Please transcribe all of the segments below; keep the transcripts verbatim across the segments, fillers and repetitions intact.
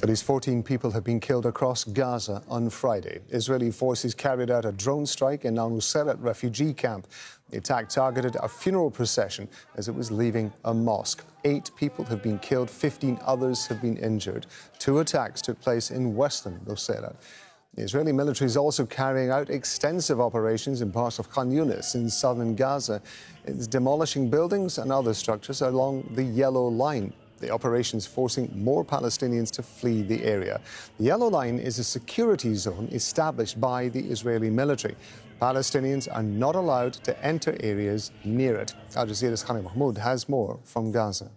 At least fourteen people have been killed across Gaza on Friday. Israeli forces carried out a drone strike in al-Nusayrat refugee camp. The attack targeted a funeral procession as it was leaving a mosque. Eight people have been killed, fifteen others have been injured. Two attacks took place in western Nusayrat. The Israeli military is also carrying out extensive operations in parts of Khan Yunis in southern Gaza. It's demolishing buildings and other structures along the Yellow Line. The operation is forcing more Palestinians to flee the area. The Yellow Line is a security zone established by the Israeli military. Palestinians are not allowed to enter areas near it. Al Jazeera's Khani Mahmoud has more from Gaza.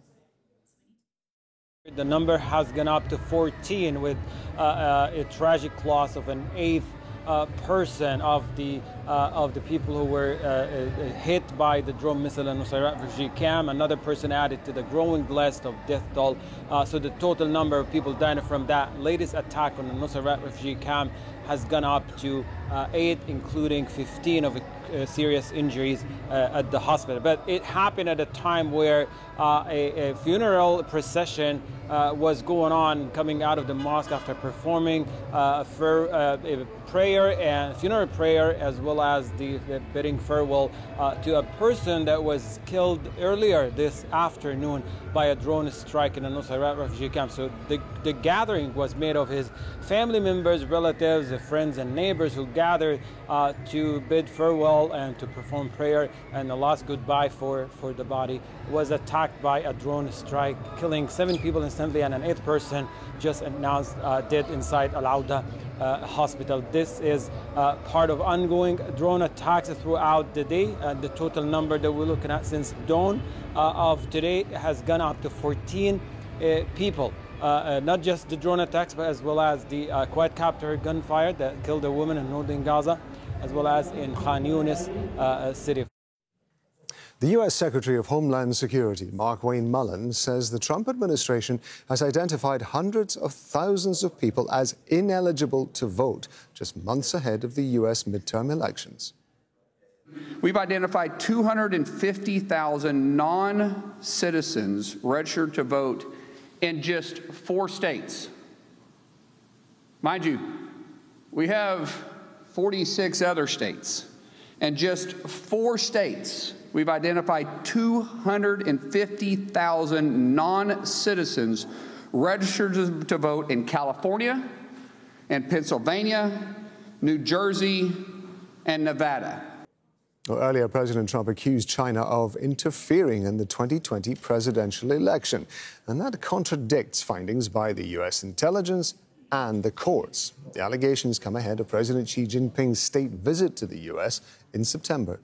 The number has gone up to fourteen, with uh, uh, a tragic loss of an eighth uh, person of the uh, of the people who were uh, uh, hit by the drone missile in Nusayrat refugee camp. Another person added to the growing list of death toll. Uh, so the total number of people dying from that latest attack on the Nusayrat refugee camp has gone up to uh, eight, including fifteen of uh, serious injuries uh, at the hospital. But it happened at a time where uh, a, a funeral procession uh, was going on, coming out of the mosque after performing uh, for, uh, a prayer and funeral prayer, as well as the, the bidding farewell uh, to a person that was killed earlier this afternoon by a drone strike in the Nusayrat refugee camp. So the, the gathering was made of his family members, relatives, friends and neighbors who gathered uh, to bid farewell and to perform prayer and the last goodbye for, for the body. Was attacked by a drone strike, killing seven people instantly, and an eighth person just announced uh, dead inside Al-Auda uh, hospital. This is uh, part of ongoing drone attacks throughout the day. Uh, the total number that we're looking at since dawn uh, of today has gone up to fourteen uh, people. Uh, uh, not just the drone attacks, but as well as the uh, quadcopter gunfire that killed a woman in northern Gaza, as well as in Khan Yunis uh, city. The U S Secretary of Homeland Security, Mark Wayne Mullen, says the Trump administration has identified hundreds of thousands of people as ineligible to vote just months ahead of the U S midterm elections. We've identified two hundred fifty thousand non-citizens registered to vote in just four states. Mind you, we have forty-six other states. And just four states, we've identified two hundred fifty thousand non-citizens registered to vote in California, and Pennsylvania, New Jersey, and Nevada. Well, earlier, President Trump accused China of interfering in the twenty twenty presidential election, and that contradicts findings by the U S intelligence and the courts. The allegations come ahead of President Xi Jinping's state visit to the U S in September.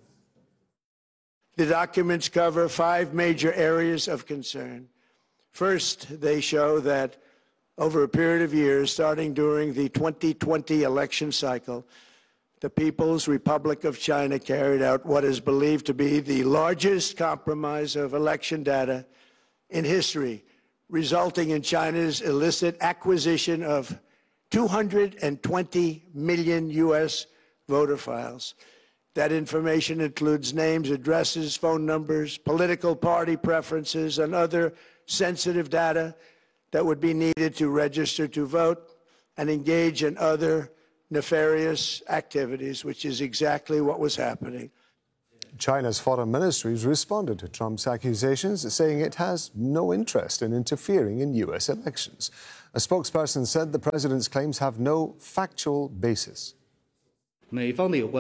The documents cover five major areas of concern. First, they show that over a period of years, starting during the twenty twenty election cycle, the People's Republic of China carried out what is believed to be the largest compromise of election data in history, resulting in China's illicit acquisition of two hundred twenty million U S voter files. That information includes names, addresses, phone numbers, political party preferences, and other sensitive data that would be needed to register to vote and engage in other nefarious activities, which is exactly what was happening. China's foreign ministry has responded to Trump's accusations, saying it has no interest in interfering in U S elections. A spokesperson said the president's claims have no factual basis. The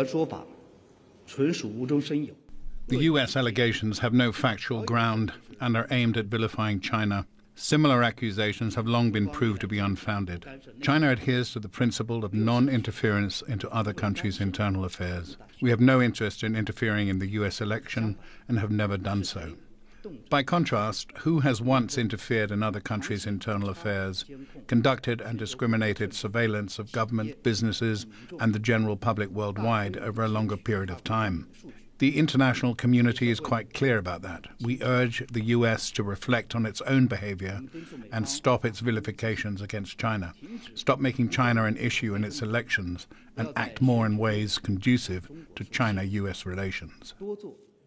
U S allegations have no factual ground and are aimed at vilifying China. Similar accusations have long been proved to be unfounded. China adheres to the principle of non-interference into other countries' internal affairs. We have no interest in interfering in the U S election and have never done so. By contrast, who has once interfered in other countries' internal affairs, conducted and discriminated surveillance of government, businesses, and the general public worldwide over a longer period of time? The international community is quite clear about that. We urge the U S to reflect on its own behavior and stop its vilifications against China. Stop making China an issue in its elections and act more in ways conducive to China-U S relations.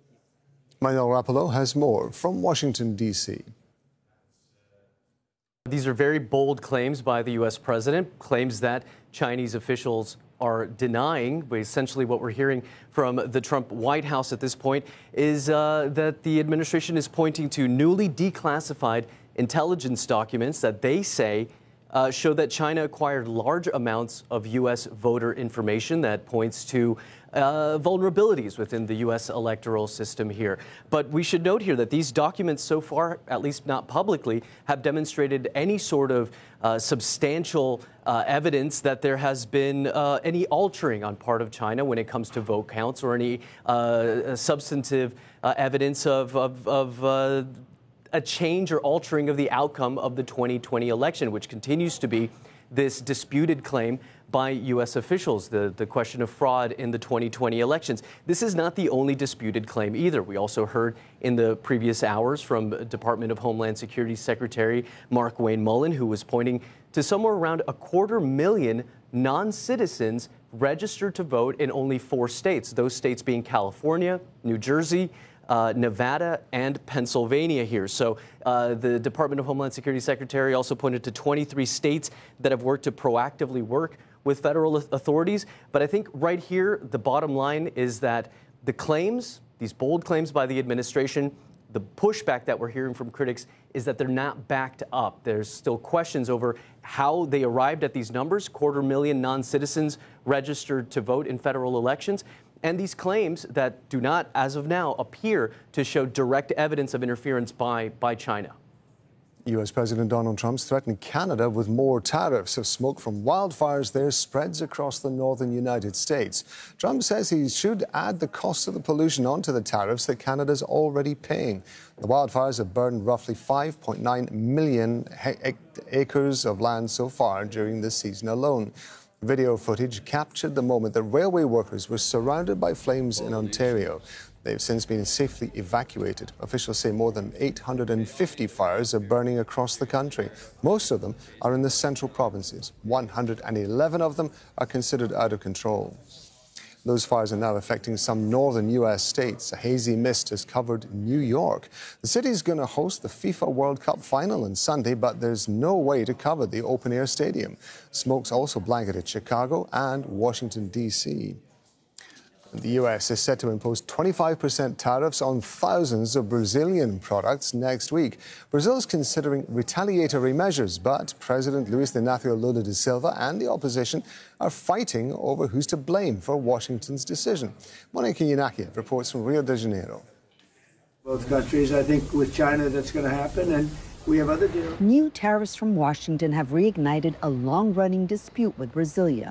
Manuel Rapallo has more from Washington, D C these are very bold claims by the U S president, claims that Chinese officials are denying. But essentially what we're hearing from the Trump White House at this point is uh, that the administration is pointing to newly declassified intelligence documents that they say uh, show that China acquired large amounts of U S voter information that points to uh, vulnerabilities within the U S electoral system here. But we should note here that these documents so far, at least not publicly, have demonstrated any sort of uh, substantial uh, evidence that there has been uh, any altering on part of China when it comes to vote counts or any uh, substantive uh, evidence of, of, of uh, a change or altering of the outcome of the twenty twenty election, which continues to be this disputed claim by U S officials, the, the question of fraud in the twenty twenty elections. This is not the only disputed claim either. We also heard in the previous hours from Department of Homeland Security Secretary Markwayne Mullin, who was pointing to somewhere around a quarter million non-citizens registered to vote in only four states, those states being California, New Jersey, Uh, Nevada, and Pennsylvania here. So uh, the Department of Homeland Security Secretary also pointed to twenty-three states that have worked to proactively work with federal authorities. But I think right here, the bottom line is that the claims, these bold claims by the administration, the pushback that we're hearing from critics is that they're not backed up. There's still questions over how they arrived at these numbers, quarter million non-citizens registered to vote in federal elections. And these claims that do not, as of now, appear to show direct evidence of interference by, by China. U S President Donald Trump's threatened Canada with more tariffs if smoke from wildfires there spreads across the northern United States. Trump says he should add the cost of the pollution onto the tariffs that Canada's already paying. The wildfires have burned roughly five point nine million acres of land so far during this season alone. Video footage captured the moment that railway workers were surrounded by flames in Ontario. They've since been safely evacuated. Officials say more than eight hundred fifty fires are burning across the country. Most of them are in the central provinces. one hundred eleven of them are considered out of control. Those fires are now affecting some northern U S states. A hazy mist has covered New York. The city is going to host the FIFA World Cup final on Sunday, but there's no way to cover the open-air stadium. Smoke's also blanketed Chicago and Washington, D C The U S is set to impose twenty-five percent tariffs on thousands of Brazilian products next week. Brazil is considering retaliatory measures, but President Luiz Inácio Lula da Silva and the opposition are fighting over who's to blame for Washington's decision. Monica Yanakiev reports from Rio de Janeiro. Both countries, I think with China that's going to happen, and we have other deals. New tariffs from Washington have reignited a long-running dispute with Brasilia.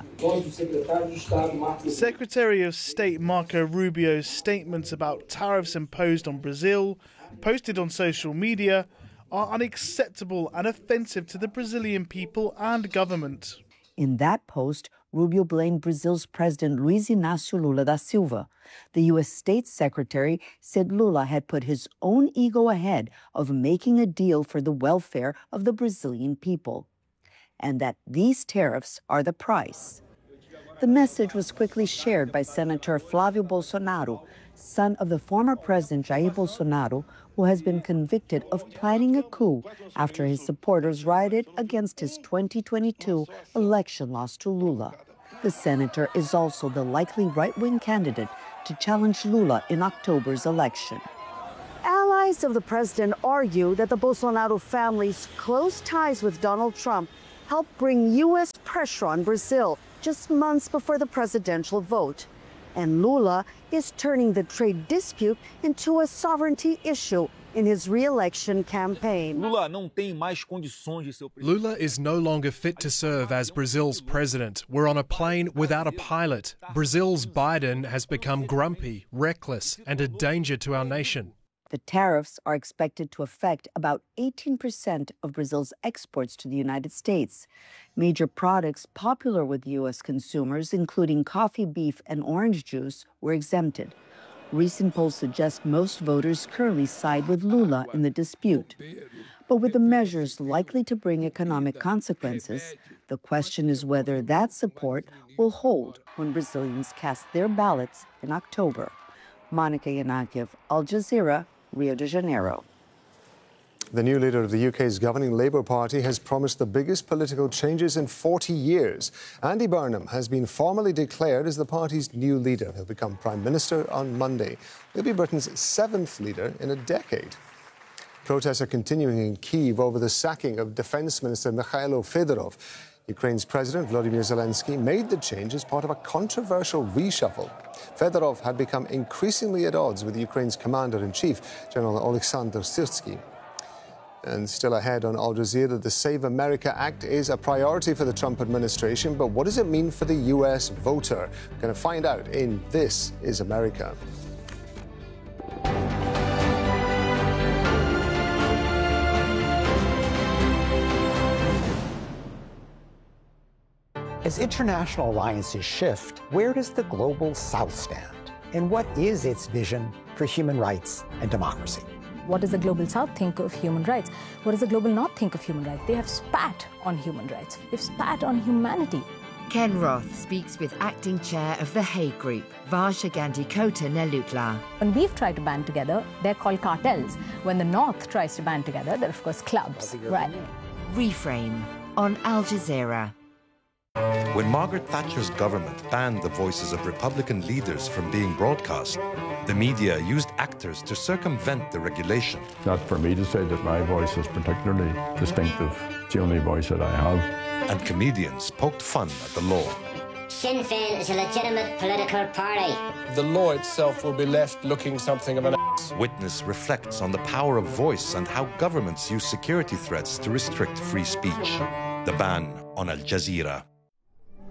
Secretary of State Marco Rubio's statements about tariffs imposed on Brazil, posted on social media, are unacceptable and offensive to the Brazilian people and government. In that post, Rubio blamed Brazil's President Luiz Inácio Lula da Silva. The U S State Secretary said Lula had put his own ego ahead of making a deal for the welfare of the Brazilian people, and that these tariffs are the price. The message was quickly shared by Senator Flávio Bolsonaro, son of the former President Jair Bolsonaro, who has been convicted of planning a coup after his supporters rioted against his twenty twenty-two election loss to Lula. The senator is also the likely right-wing candidate to challenge Lula in October's election. Allies of the president argue that the Bolsonaro family's close ties with Donald Trump helped bring U S pressure on Brazil just months before the presidential vote. And Lula is turning the trade dispute into a sovereignty issue in his re-election campaign. Lula is no longer fit to serve as Brazil's president. We're on a plane without a pilot. Brazil's Biden has become grumpy, reckless, and a danger to our nation. The tariffs are expected to affect about eighteen percent of Brazil's exports to the United States. Major products popular with U S consumers, including coffee, beef, and orange juice, were exempted. Recent polls suggest most voters currently side with Lula in the dispute. But with the measures likely to bring economic consequences, the question is whether that support will hold when Brazilians cast their ballots in October. Monica Yanakiev, Al Jazeera, Rio de Janeiro. The new leader of the U K's governing Labour Party has promised the biggest political changes in forty years. Andy Burnham has been formally declared as the party's new leader. He'll become Prime Minister on Monday. He'll be Britain's seventh leader in a decade. Protests are continuing in Kyiv over the sacking of Defence Minister Mikhailo Fedorov. Ukraine's President Volodymyr Zelensky made the change as part of a controversial reshuffle. Fedorov had become increasingly at odds with Ukraine's Commander-in-Chief, General Oleksandr Syrsky. And still ahead on Al Jazeera, the Save America Act is a priority for the Trump administration, but what does it mean for the U S voter? We're going to find out in This is America. As international alliances shift, where does the global South stand? And what is its vision for human rights and democracy? What does the Global South think of human rights? What does the Global North think of human rights? They have spat on human rights. They've spat on humanity. Ken Roth speaks with acting chair of the Hague Group, Varsha Gandikota Nelutla. When we've tried to band together, they're called cartels. When the North tries to band together, they're of course clubs. Right. Reframe on Al Jazeera. When Margaret Thatcher's government banned the voices of Republican leaders from being broadcast, the media used actors to circumvent the regulation. Not for me to say that my voice is particularly distinctive. It's the only voice that I have. And comedians poked fun at the law. Sinn Féin is a legitimate political party. The law itself will be left looking something of an ass. Witness reflects on the power of voice and how governments use security threats to restrict free speech. The ban on Al Jazeera.